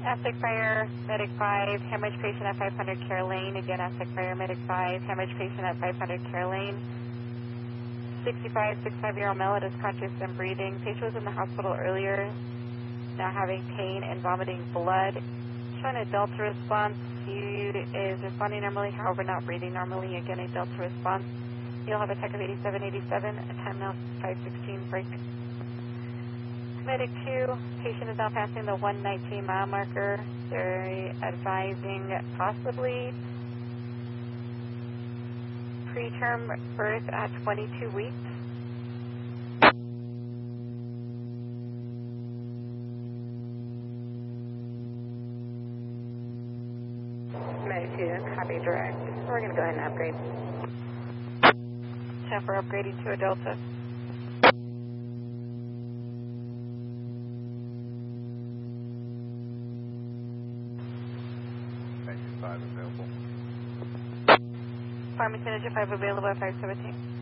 Aztec Fire, Medic 5, hemorrhage patient at 500 Care Lane. Again, Aztec Fire, Medic 5, hemorrhage patient at 500 Care Lane. 65-year-old male that is conscious and breathing. Patient was in the hospital earlier, now having pain and vomiting blood. Showing a Delta response. He is responding normally, however not breathing normally. Again, a Delta response. You'll have a tech of 8787, a time now 516 break. Medic 2, patient is now passing the 119 mile marker. They're advising possibly preterm birth at 22 weeks. Medic 2, copy direct. We're going to go ahead and upgrade. 10 for upgrading to a Delta. Engine 5 available. Farmington Engine 5 available at 517.